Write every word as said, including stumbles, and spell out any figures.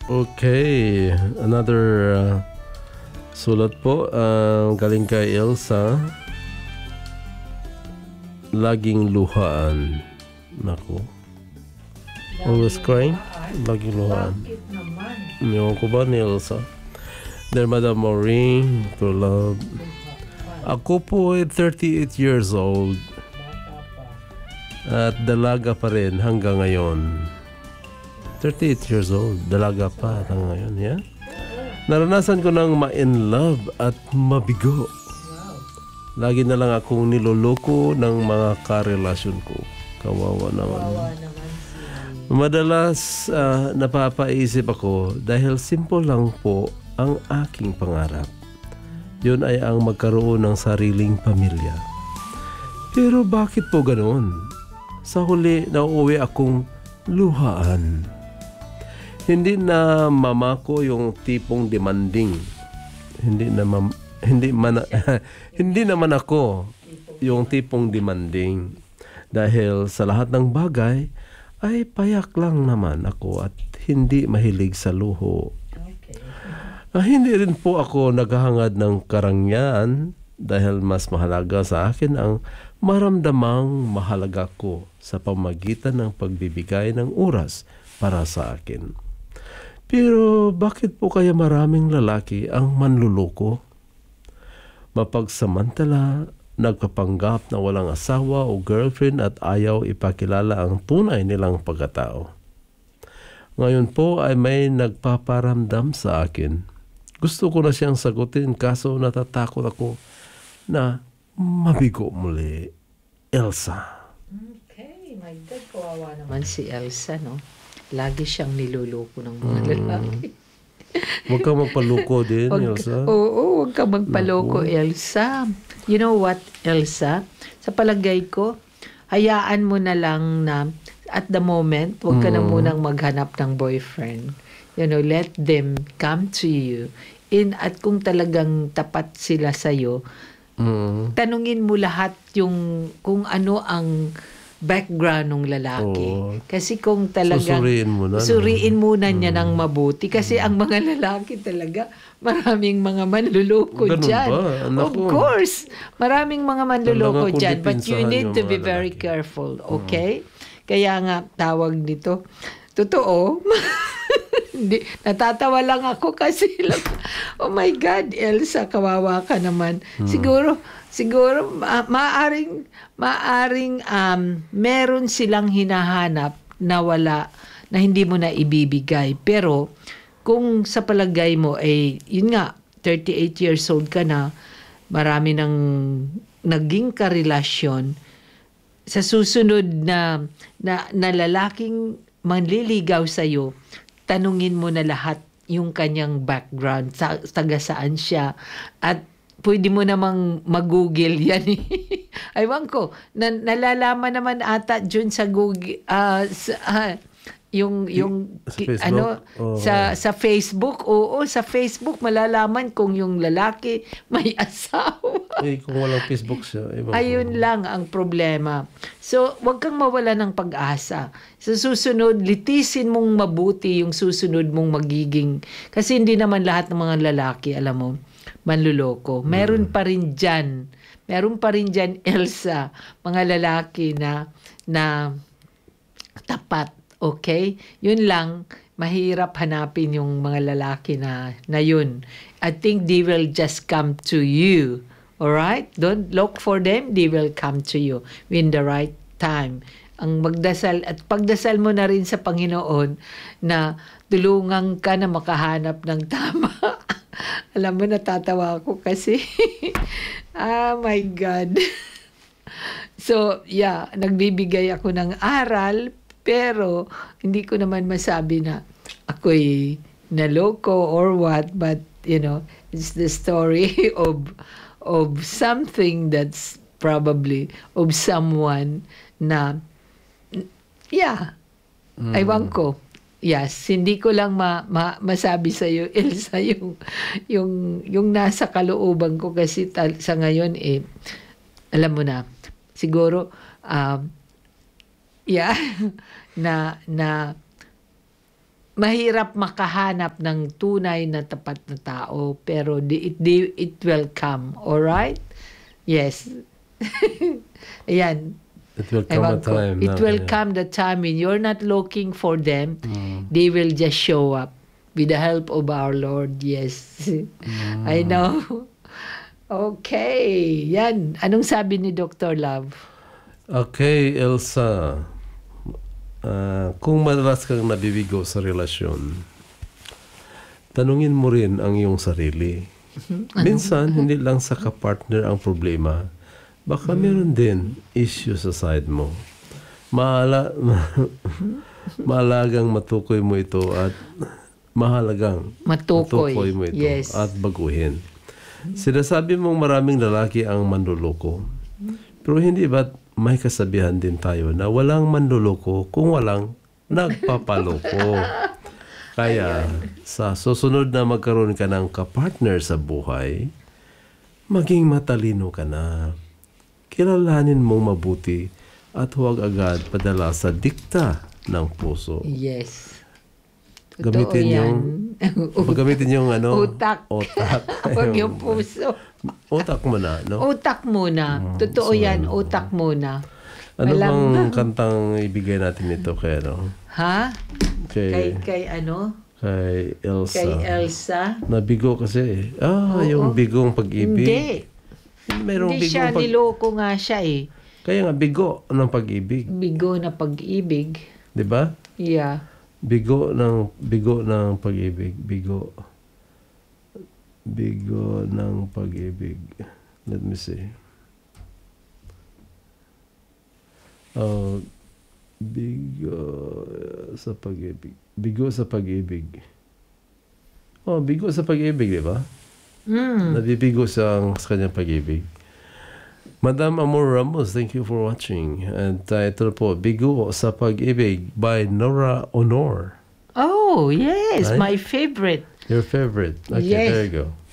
Okay, another uh, sulat po uh, galing kay Elsa. Laging luhaan. Naku. Always crying? Laging luhaan. Bakit naman? Ewan ko ba ni Elsa? Dear Madam Maureen, to love. Ako po ay thirty-eight years old. At dalaga pa rin hanggang ngayon. thirty-eight years old. Dalaga pa hanggang ngayon, yeah? Naranasan ko nang ma-in love at mabigo. Lagi na lang akong niloloko ng mga karelasyon ko. Kawawa naman. Kawawa naman si... Madalas uh, napapaisip ako dahil simple lang po ang aking pangarap. Yun ay ang magkaroon ng sariling pamilya. Pero bakit po ganoon? Sa huli, nauuwi akong luhaan. Hindi na mama ko yung tipong demanding. Hindi na mam- hindi man hindi naman ako yung tipong demanding. Dahil sa lahat ng bagay ay payak lang naman ako at hindi mahilig sa luho. Ah, hindi rin po ako naghahangad ng karangyaan dahil mas mahalaga sa akin ang maramdamang mahalaga ko sa pamagitan ng pagbibigay ng oras para sa akin. Pero bakit po kaya maraming lalaki ang manluloko? Mapagsamantala, nagpapanggap na walang asawa o girlfriend at ayaw ipakilala ang tunay nilang pagkatao. Ngayon po ay may nagpaparamdam sa akin. Gusto ko na siyang sagutin kaso natatakot ako na mabigo muli. Elsa. Okay, my God, kawawa naman si Elsa, no? Lagi siyang niloloko ng mga lalaki. Huwag kang magpaloko din, Wag, Elsa. Oo, huwag kang magpaloko, Naku. Elsa. You know what, Elsa? Sa palagay ko, hayaan mo na lang na at the moment, huwag ka na munang maghanap ng boyfriend. You know, let them come to you. In, at kung talagang tapat sila sa'yo, Mm. tanungin mo lahat yung kung ano ang background ng lalaki. Oo. Kasi kung talagang Susuriin mo na, no? suriin muna niya ng mabuti. Kasi ang mga lalaki talaga, maraming mga manluloko Ganun dyan. ba? Of Naku. course. Maraming mga manluloko Kailangan kong dyan. But you dipinsahan need yung to mga be very lalaki. careful. Okay? Kaya nga, tawag nito. Totoo. Hindi, natatawa lang ako kasi lang, oh my God, Elsa, kawawa ka naman. Hmm. Siguro, siguro, ma- maaring, maaring um, meron silang hinahanap na wala, na hindi mo na ibibigay. Pero, kung sa palagay mo, eh, yun nga, thirty-eight years old ka na, marami nang naging karelasyon, sa susunod na, na, na lalaking manliligaw sa'yo, tanungin mo na lahat yung kanyang background, sa, taga saan siya, at pwede mo namang mag-google yan. Aywan ko, na, nalalaman naman ata dyan sa Google, uh, sa, uh, yung, yung Sa ki- Facebook? ano, Oo. sa, sa Facebook, oo, sa Facebook, malalaman kung yung lalaki may asawa. Eh, kung walang Facebook siya. Eh, Ayun lang ang problema. So, wag kang mawala ng pag-asa. Sa susunod, litisin mong mabuti yung susunod mong magiging... Kasi hindi naman lahat ng mga lalaki, alam mo, manluloko. Meron pa rin dyan. Meron pa rin dyan, Elsa, mga lalaki na, na tapat. Okay? Yun lang, mahirap hanapin yung mga lalaki na, na yun. I think they will just come to you. Alright? Don't look for them. They will come to you in the right time. Ang magdasal at pagdasal mo na rin sa Panginoon na tulungan ka na makahanap ng tama. Alam mo, natatawa ako kasi. Oh my God. So, yeah, nagbibigay ako ng aral, pero hindi ko naman masabi na ako'y naloko or what, but, you know, it's the story of of something that's probably of someone na, yeah, mm. Aywan ko. Yes, hindi ko lang ma, ma, masabi sa iyo, Elsa, yung, yung, yung nasa kalooban ko kasi tal, sa ngayon, eh, alam mo na, siguro, um, yeah, na, na, mahirap makahanap ng tunay na tapat na tao, pero di, it, di, it will come. Alright? Yes. Ayan. It will come Ewan a ko. time. It na- will yeah. come the time when you're not looking for them. Mm. They will just show up with the help of our Lord. Yes. I know. Okay. Yan. Anong sabi ni Doctor Love? Okay, Elsa. Ah, kung madalas kang nabibigo sa relasyon, tanungin mo rin ang iyong sarili. Minsan, hindi lang sa kapartner ang problema. Baka meron din issue sa side mo. Maala, mahalagang matukoy mo ito at mahalagang Matukoy. mo ito Yes. at baguhin. Sinasabi mong maraming lalaki ang manluloko. Pero hindi ba't may kasabihan din tayo na walang manluloko kung walang nagpapaloko. Kaya sa susunod na magkaroon ka ng kapartner sa buhay, maging matalino ka na. Kilalanin mong mabuti at huwag agad padala sa dikta ng puso. Yes. Totoo Gamitin yan. yung Gamitin yung ano? Utak. Otak. Huwag yung puso. Otak mo na, no? Utak muna. Totoo so, yan. Utak muna. Ano Walang- bang kantang ibigay natin ito kay ano? Ha? Kay, Kay, kay ano? kay Elsa. Kay Elsa? Nabigo kasi. Ah, Oo. yung bigong pag-ibig. Hindi. Merong Hindi bigong siya. pag- Niloko nga siya eh. Kaya nga, bigo ng pag-ibig. Bigo na pag-ibig. Di ba? Yeah. Bigo ng, bigo ng pag-ibig. Bigo. Bigo ng pag-ibig. Let me see. Oh, bigo sa pag-ibig. Bigo sa pag-ibig. Oh, bigo sa pag-ibig, di ba? Mm. Nabibigo siya ang- sa kanyang pag-ibig. Madam Amor Ramos, thank you for watching. And uh, ito na po, Bigo sa Pag-ibig by Nora Honor. Oh, yes. Right? My favorite. Your favorite. Okay, Yes. there you go.